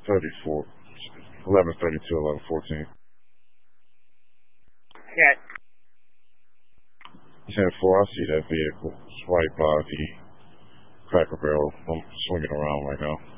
34, 1132, 1114. Yeah. 10-4, I see that vehicle. It's right by the Cracker Barrel. I'm swinging around right now.